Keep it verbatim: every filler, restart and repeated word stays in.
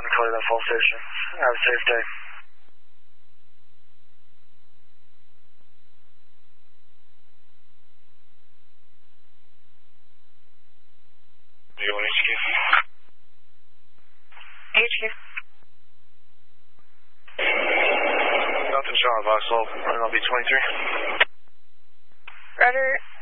to call you that Fall Station. Have a safe day. Do you want H Q? H Q. Nothing, Sean Vauxhall. I'll be twenty-three. Roger.